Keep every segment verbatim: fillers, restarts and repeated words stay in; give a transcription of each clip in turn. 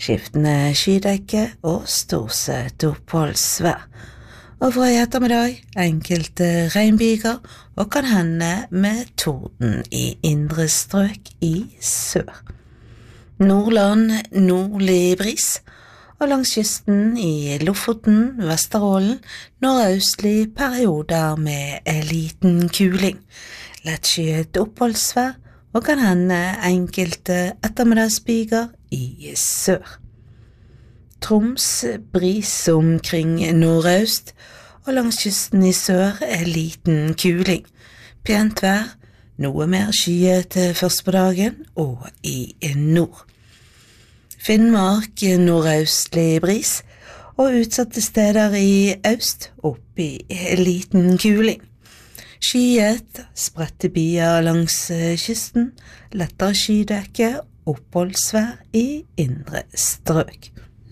skiftende skydekke og stort sett oppholdsvær. Og fra i ettermiddag enkelte regnbyger og kan hende med torden i indre strøk i sør. Nordland nordlig bris, og langs kysten i Lofoten, Vesterålen, nordøstlig perioder med liten kuling. Lettskyet oppholdsvær og kan hende enkelte ettermiddagsbyger i sør. Troms bris omkring nordøst, og langs kysten i sør er liten kuling. Pent vær, noe mer skyet først på dagen og i nord. Finnmark nordøstlig bris, og utsatte steder i øst opp i liten kuling. Skyet, spredte byer langs kysten, lettere skydekke, oppholdsvær i indre strøk.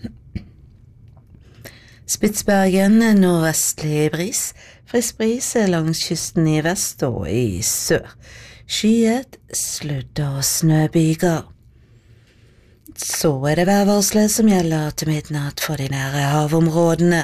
Spitsbergen nordvestlig bris, frisk bris langs kysten i vest og i sør. Skyet, sludd og snøbyger. Så er det værvarslet som gjelder til midnatt for de nære havområdene.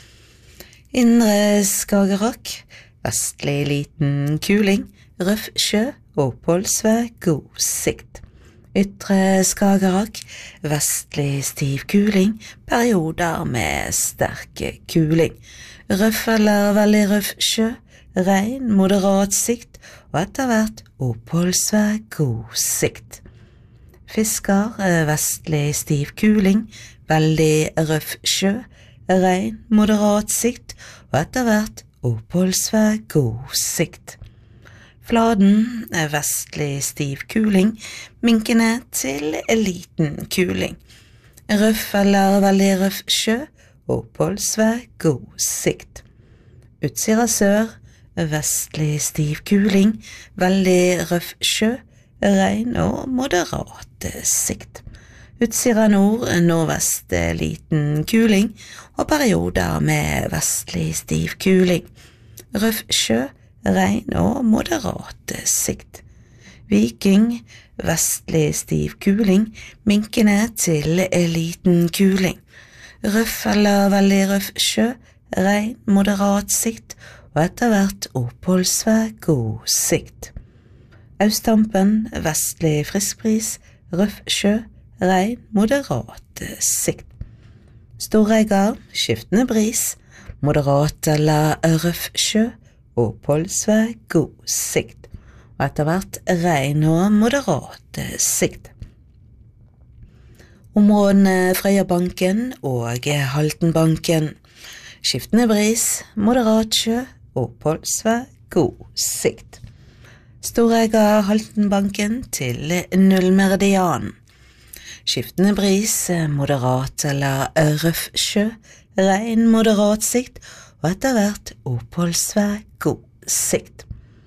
Indre Skagerrak, vestlig liten kuling, røff sjø, oppholdsvær, god sikt. Ytre Skagerrak, vestlig stiv kuling, perioder med sterk kuling. Røff eller veldig røff sjø, regn, moderat sikt, og etter hvert oppholdsvær, god sikt. Fisker, vestlig stiv kuling, veldig røff sjø, regn, moderat sikt, og etter hvert oppholdsvær, god sikt. Fladen, vestlig stiv kuling, minkende til liten kuling. Røff eller veldig røff sjø, oppholdsvær, god sikt. Utsira sør, vestlig stiv kuling, veldig røff sjø, regn og moderat sikt. Utsira nord, nordvest liten kuling, og perioder med vestlig stiv kuling. Røff sjø, regn og moderat sikt. Viking, vestlig stiv kuling, minkende til liten kuling. Røff eller veldig røff sjø, regn, moderat sikt, og etter hvert oppholdsvær, god sikt. Østtampen, vestlig friskbris, røff sjø, regn, moderat sikt. Storegga, skiftende bris, moderat eller røff sjø, oppholdsvær, god sikt, og etter hvert regn og moderat sikt. Områdene Frøyabanken og Haltenbanken, skiftende bris, moderat sjø, oppholdsvær, god sikt. Storegga Haltenbanken til nullmeridian. Skiftende bris, moderat eller røff sjø, regn, moderat sikt, og etter hvert oppholdsvær, god sikt.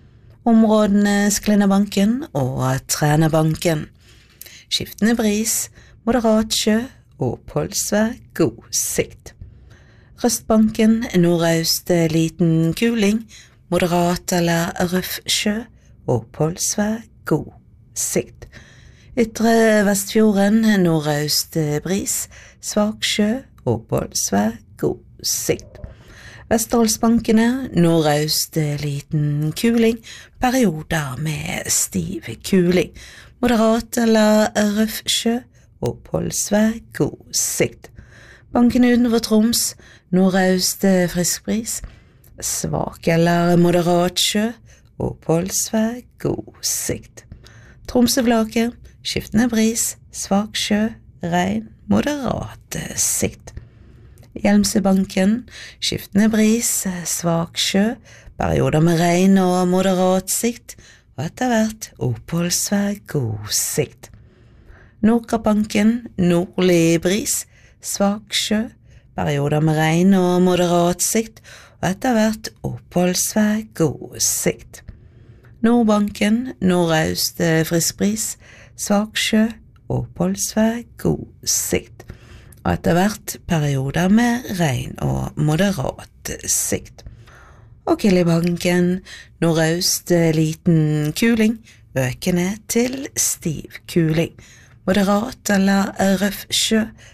Områdene Sklinnabanken og Trænabanken. Skiftende bris, moderat sjø, oppholdsvær, god sikt. Røstbanken, nordøst liten kuling, moderat eller røff sjø, oppholdsvær, god sikt. Ytre Vestfjorden, nordøst bris, svak sjø, oppholdsvær, god sikt. Vesterålsbankene, nordøst liten kuling, perioder med stiv kuling. Moderat eller røff sjø, oppholdsvær, god sikt. Bankene utenfor Troms, nordøst frisk bris, svak eller moderat sjø, oppholdsvær, god sikt. Tromsøvlaket, skiftende bris, svak sjø, regn, moderat sikt. Hjelmsøbanken, skiftende bris, svak sjø, perioder med regn og moderat sikt, og etter hvert oppholdsvær, god sikt. Nordkappbanken, nordlig bris, svak sjø, perioder med regn og moderat sikt, og etter hvert oppholdsvær, god sikt. Nordbanken, nordøst frisk bris, svak sjø, oppholdsvær, god sikt, og etter hvert perioder med regn og moderat sikt. Og Kildebanken, nordøst liten kuling, økende til stiv kuling. Moderat eller røff sjø,